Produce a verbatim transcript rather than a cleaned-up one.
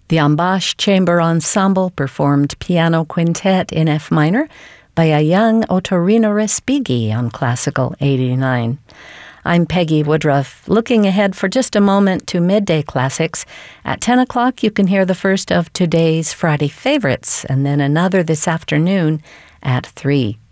The Ambash Chamber Ensemble performed Piano Quintet in F minor by a young Otorino Respighi on Classical eighty-nine. I'm Peggy Woodruff, looking ahead for just a moment to Midday Classics. At ten o'clock, you can hear the first of today's Friday favorites, and then another this afternoon at three.